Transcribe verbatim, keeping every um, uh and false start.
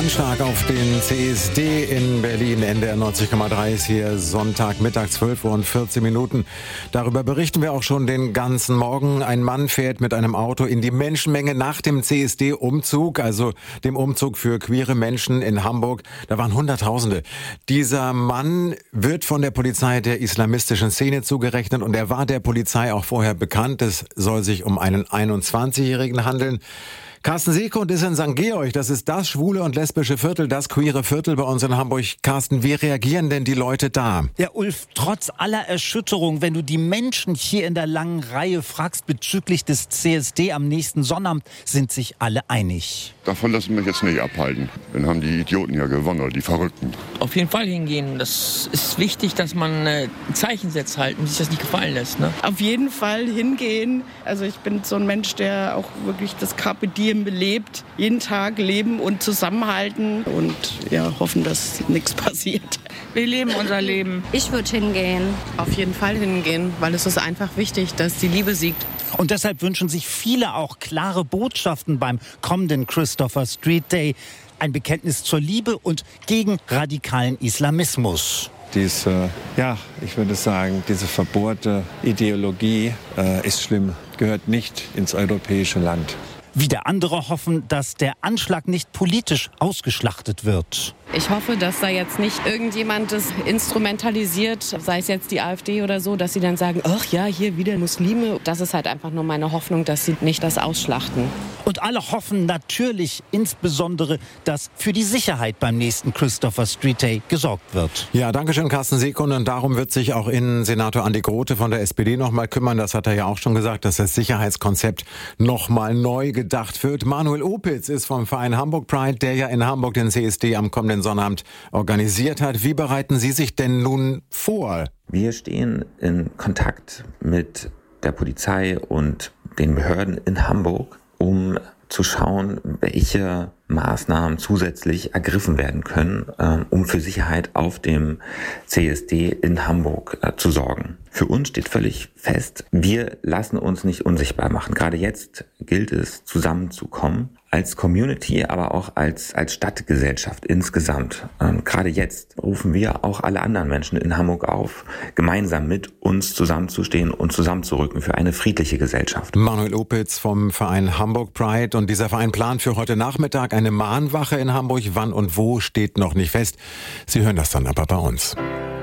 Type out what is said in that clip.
Anschlag auf den C S D in Berlin. N D R neunzig Komma drei ist hier Sonntagmittag, zwölf Uhr und vierzehn Minuten. Darüber berichten wir auch schon den ganzen Morgen. Ein Mann fährt mit einem Auto in die Menschenmenge nach dem C S D-Umzug, also dem Umzug für queere Menschen in Hamburg. Da waren Hunderttausende. Dieser Mann wird von der Polizei der islamistischen Szene zugerechnet und er war der Polizei auch vorher bekannt. Es soll sich um einen einundzwanzigjährigen handeln. Carsten Seekund ist in Sankt Georg. Das ist das schwule und lesbische Viertel, das queere Viertel bei uns in Hamburg. Carsten, wie reagieren denn die Leute da? Ja, Ulf, trotz aller Erschütterung, wenn du die Menschen hier in der langen Reihe fragst bezüglich des C S D am nächsten Sonnabend, sind sich alle einig. Davon lassen wir mich jetzt nicht abhalten. Dann haben die Idioten ja gewonnen, oder die Verrückten. Auf jeden Fall hingehen. Das ist wichtig, dass man äh, ein Zeichen setzt halt und sich das nicht gefallen lässt. Ne? Auf jeden Fall hingehen. Also ich bin so ein Mensch, der auch wirklich das Carpe Diem belebt. Jeden Tag leben und zusammenhalten und ja, hoffen, dass nichts passiert. Wir leben unser Leben. Ich würde hingehen. Auf jeden Fall hingehen, weil es ist einfach wichtig, dass die Liebe siegt. Und deshalb wünschen sich viele auch klare Botschaften beim kommenden Christopher Street Day. Ein Bekenntnis zur Liebe und gegen radikalen Islamismus. Diese, ja, ich würde sagen, diese verbohrte Ideologie äh, ist schlimm, gehört nicht ins europäische Land. Wieder andere hoffen, dass der Anschlag nicht politisch ausgeschlachtet wird. Ich hoffe, dass da jetzt nicht irgendjemand das instrumentalisiert, sei es jetzt die AfD oder so, dass sie dann sagen, ach ja, hier wieder Muslime. Das ist halt einfach nur meine Hoffnung, dass sie nicht das ausschlachten. Und alle hoffen natürlich insbesondere, dass für die Sicherheit beim nächsten Christopher Street Day gesorgt wird. Ja, danke schön, Carsten Seekund. Und darum wird sich auch Innensenator Andi Grote von der S P D noch mal kümmern. Das hat er ja auch schon gesagt, dass das Sicherheitskonzept noch mal neu gedacht wird. Manuel Opitz ist vom Verein Hamburg Pride, der ja in Hamburg den C S D am kommenden Sonnabend organisiert hat. Wie bereiten Sie sich denn nun vor? Wir stehen in Kontakt mit der Polizei und den Behörden in Hamburg, um zu schauen, welche Maßnahmen zusätzlich ergriffen werden können, um für Sicherheit auf dem C S D in Hamburg zu sorgen. Für uns steht völlig fest, wir lassen uns nicht unsichtbar machen. Gerade jetzt gilt es, zusammenzukommen, als Community, aber auch als, als Stadtgesellschaft insgesamt. Ähm, gerade jetzt rufen wir auch alle anderen Menschen in Hamburg auf, gemeinsam mit uns zusammenzustehen und zusammenzurücken für eine friedliche Gesellschaft. Manuel Opitz vom Verein Hamburg Pride. Und dieser Verein plant für heute Nachmittag eine Mahnwache in Hamburg. Wann und wo steht noch nicht fest. Sie hören das dann aber bei uns.